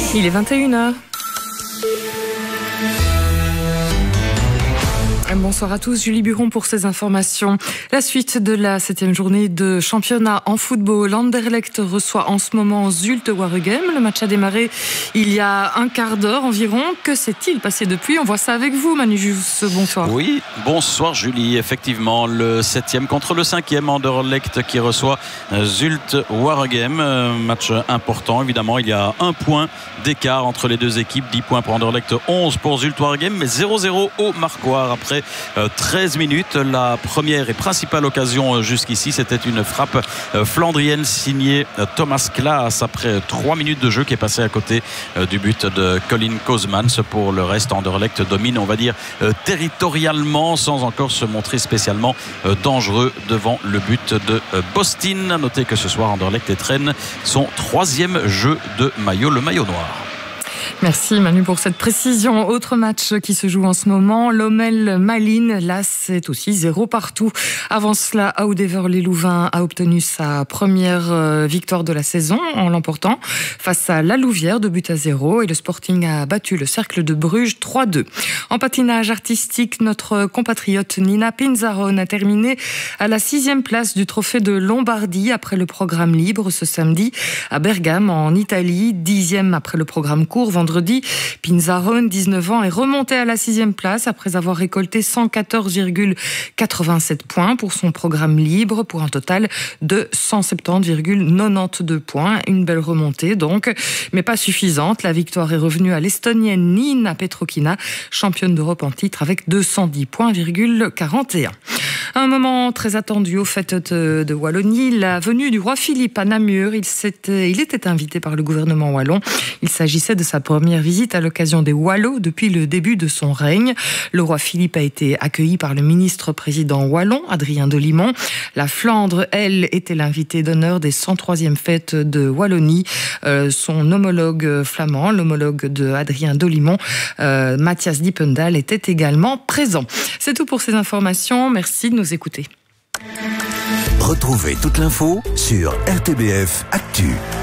Il est 21h. Bonsoir à tous, Julie Buron pour ces informations. La suite de la 7e journée de championnat en football. Anderlecht reçoit en ce moment Zulte Waregem. Le match a démarré il y a un quart d'heure environ. Que s'est-il passé depuis? On voit ça avec vous, Manu Jus. Bonsoir. Oui, bonsoir Julie. Effectivement, le 7e contre le 5e. Anderlecht qui reçoit Zulte Waregem. Match important, évidemment. Il y a 1 point d'écart entre les deux équipes. 10 points pour Anderlecht, 11 pour Zulte Waregem. Mais 0-0 au marquoir après 13 minutes. La première et principale occasion jusqu'ici, c'était une frappe flandrienne signée Thomas Klaas après 3 minutes de jeu qui est passé à côté du but de Colin Kozmans. Pour le reste, Anderlecht domine, on va dire, territorialement, sans encore se montrer spécialement dangereux devant le but de Bostin. À noter que ce soir, Anderlecht étrenne son 3e jeu de maillot, le maillot noir. Merci Manu pour cette précision. Autre match qui se joue en ce moment, Lommel Malines. Là, c'est aussi 0 partout. Avant cela, Oudever-les-Louvains a obtenu sa première victoire de la saison en l'emportant face à La Louvière, 2-0. Et le Sporting a battu le Cercle de Bruges 3-2. En patinage artistique, notre compatriote Nina Pinzarron a terminé à la 6e place du Trophée de Lombardie après le programme libre ce samedi à Bergame en Italie. 10e après le programme court vendredi. Pinzarron, 19 ans, est remonté à la 6e place après avoir récolté 114,87 points pour son programme libre pour un total de 170,92 points. Une belle remontée donc, mais pas suffisante. La victoire est revenue à l'Estonienne Nina Petrokina, championne d'Europe en titre avec 210,41 points. Un moment très attendu au Fêtes de Wallonie, la venue du roi Philippe à Namur. Il était invité par le gouvernement wallon. Il s'agissait de sa première visite à l'occasion des Wallos depuis le début de son règne. Le roi Philippe a été accueilli par le ministre-président wallon, Adrien Dolimon. La Flandre, elle, était l'invitée d'honneur des 103e fêtes de Wallonie. Son homologue flamand, l'homologue de Adrien Dolimon, Mathias Dippendal, était également présent. C'est tout pour ces informations. Merci de nous écouter. Retrouvez toute l'info sur RTBF Actu.